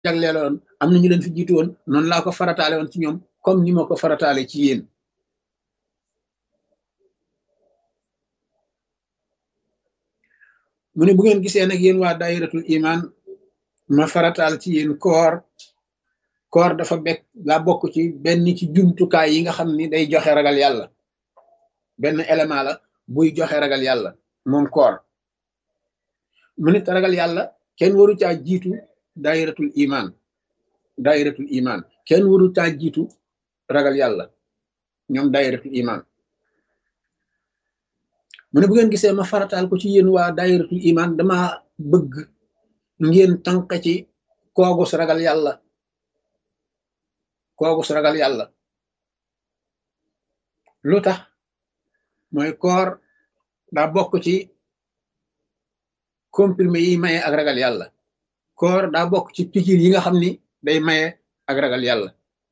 jagleeloon am na ñu leen fi jiitu woon noonu laa ko farataale woon ci ñoom comme ni ma ko farataale ci yéen mu ne bu ngeen gisee nag yéen waa daayiratul iman ma farataal ci yéen koor dafa bekk daa bokk ci benn ci jumtukaay yi nga xam ni day joxe ragal yàlla benn élément la buy joxe ragal yàlla moom koor mu nit ragal yàlla kenn waru caa jiitu daayiratul iman kenn waru caa jiitu ragal yàlla ñoom daayiratul iman mu ne bu ngeen gisee ma farataal ko ci yéen waa daayiratul iman dama bëgg ngeen tànq ci koogus ragal yàlla lu tax mooy koor daa bokk ci comprimé yi maye ak ragal yàlla koor daa bokk ci pikir yi nga xam ni day maye ak ragal yàlla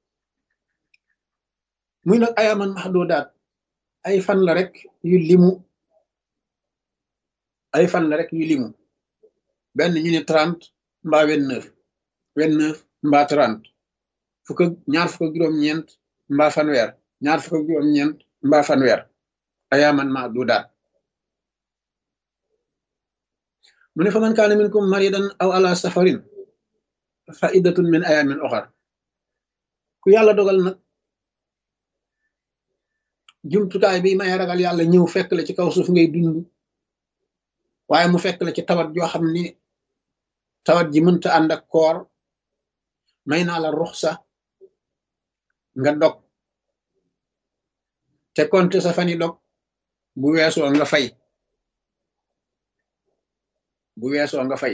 muy nag ayaman mahdudaat ay fan la rek yu limu benn ñu ne 30 mbaa 29 mbaa 30 ñaar fukk ak juróom-ñeent mbaa fanweer ñaar fukk ak juróom-ñeent mbaa fanweer ayaman mahdudaat mu ne fa man kaana minkum maridan aw ala safarin fa iddatun min ayamin oxar ku yàlla dogal nag jumtukaay bi may ragal yàlla ñëw fekk la ci kaw suuf ngay dund waaye mu fekk la ci tawat joo xam ni tawat ji mënta ànd ak koor may naa la ruxsa nga dog te konte sa fani dog bu weesoo nga fay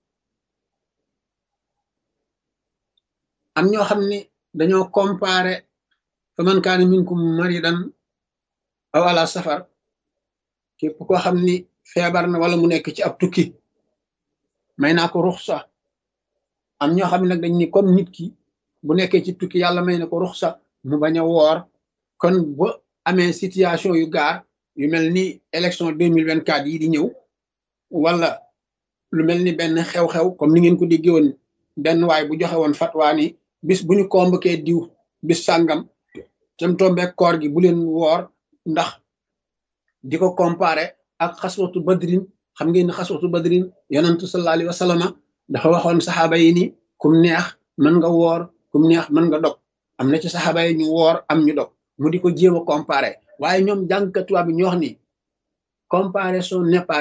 am ñoo xam ni dañoo comparé fa man kaana minkum maridan aw ala safar képp koo xam ni feebar na wala mu nekk ci ab tukki may naa ko ruxsa am ñoo xam ne nag dañ ni comme nit ki bu nekkee ci tukki yàlla may na ko ruxsa mu bañ a woor kon bu amee situation yu gaar yu mel ni élection 2024 yi di ñëw wala lu mel ni benn xew-xew comme ni ngeen ko déggee woon benn waay bu joxe woon fatwa ni bis bu ñu convoqué diw bis sàngam tam tombeek koor gi bu leen woor ndax di ko comparé ak xaswatu badrin xam ngeen ne xaswatu badrin yonentu sallallahu alayhi wa sallama dafa waxoon saxaaba yi ni kum neex mën nga woor kum neex mën nga dog am na ci saxaaba yi ñu woor am ñu dog mu di ko jéem a comparé waaye ñoom jàngkatuwaa bi ñu wax ni comparaison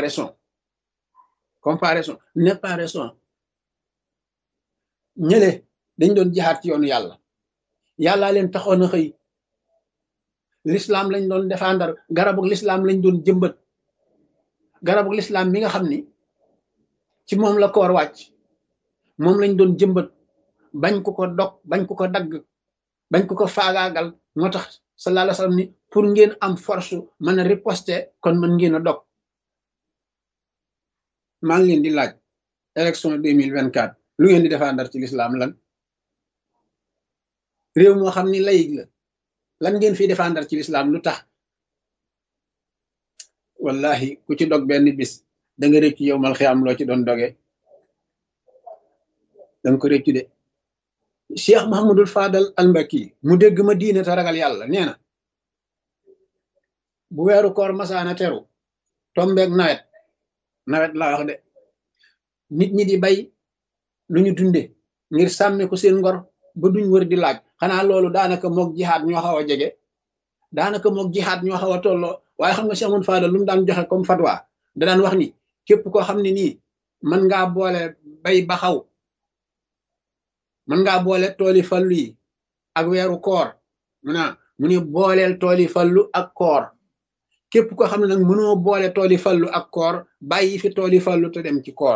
n'est pas raison ñële dañ doon jihaat ci yoonu yàllaa leen taxoon a xëy l'islam lañ doon défendre garabug l'islam lañ doon jëmbat garabug l'islam mi nga xam ni ci moom la koor wàcc moom lañ doon jëmbat bañ ko ko dog bañ ko ko dagg bañ ko ko faagaagal moo tax sallallahu alayhi wa sallam ni pour ngeen am force mën a riposter kon mën ngeen a dog maa ngi leen di laaj élection 2024 lu ngeen di défendre ci l'islam lan réew moo xam ni laïc la lan ngeen fi défendre ci l'islam lu tax wallahi ku ci dog benn bis da nga rëccu yow mal xiyaam loo ci doon doge danga ko rëccu de Cheikh Mahamadul Fadal al-Mbaki mu dégg ma diine te ragal yàlla nee na bu weeru koor masaana teru tombeeg nawet laa wax de nit ñi di bay lu ñu dunde ngir sàmme ko seen ngor ba duñ wër di laaj xanaa loolu daanaka moog jihaad ñoo xaw a jege daanaka moog jihaad ñoo xaw a tolloo waaye xam nga Cheikh Mahamadul Fadal lu mu daan joxe comme fatwa da daan wax ni képp koo xam ne nii mën ngaa boole bay baxaw mën ngaa boole tooli fallu yi ak weeru koor mu ne booleel tooli fallu ak koor képp koo xam ne nag mënoo boole tooli fallu ak koor bàyyi fi tooli fallu te dem ci koor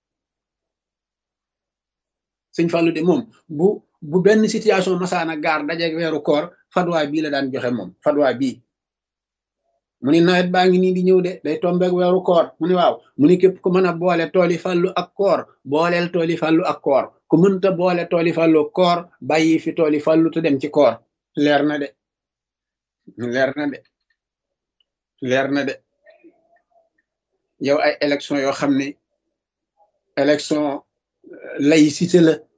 sëñ fallu de moom bu benn situation masaana gaar dajeeg weeru koor fatwa bii la daan joxe moom fatwa bii mu ni nawet baa ngi nii di ñëw de day tombeeg weeru koor mu ni waaw mu ni képp ku mën a boole tooli fallu ak koor booleel tooli fallu ak koor ku mënta boole tooli fallu koor bàyyi fi tooli fallu te dem ci koor leer na de yow ay élection yoo xam ne élection laïcité la